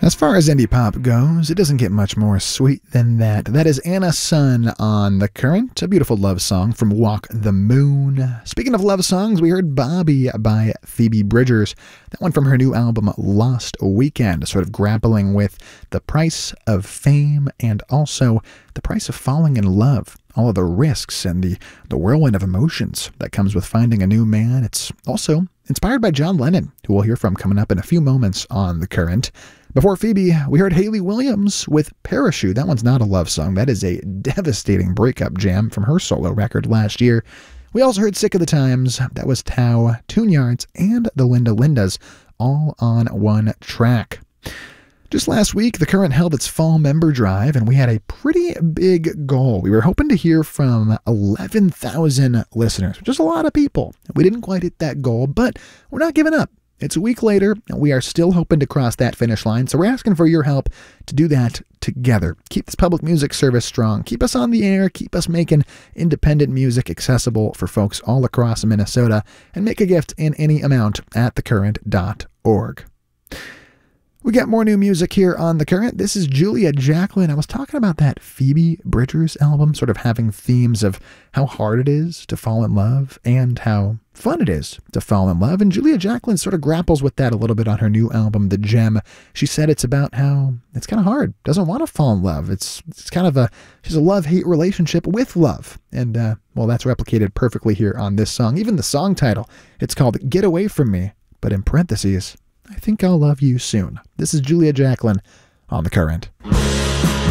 As far as indie pop goes, it doesn't get much more sweet than that. That is Anna Sun on The Current, a beautiful love song from Walk the Moon. Speaking of love songs, we heard Bobby by Phoebe Bridgers. That one from her new album Lost Weekend, sort of grappling with the price of fame and also the price of falling in love. All of the risks and the whirlwind of emotions that comes with finding a new man. It's also inspired by John Lennon, who we'll hear from coming up in a few moments on The Current. Before Phoebe, we heard Hayley Williams with Parachute. That one's not a love song. That is a devastating breakup jam from her solo record last year. We also heard Sick of the Times. That was Tao, Tune Yards, and the Linda Lindas, all on one track. Just last week, The Current held its fall member drive, and we had a pretty big goal. We were hoping to hear from 11,000 listeners, which is a lot of people. We didn't quite hit that goal, but we're not giving up. It's a week later, and we are still hoping to cross that finish line, so we're asking for your help to do that together. Keep this public music service strong. Keep us on the air. Keep us making independent music accessible for folks all across Minnesota, and make a gift in any amount at thecurrent.org. We got more new music here on The Current. This is Julia Jacklin. I was talking about that Phoebe Bridgers album, sort of having themes of how hard it is to fall in love and how fun it is to fall in love. And Julia Jacklin sort of grapples with that a little bit on her new album, The Gem. She said it's about how it's kind of hard, doesn't want to fall in love. It's kind of she's a love-hate relationship with love. And, well, that's replicated perfectly here on this song. Even the song title, it's called Get Away From Me, but in parentheses, I think I'll love you soon. This is Julia Jacklin on The Current.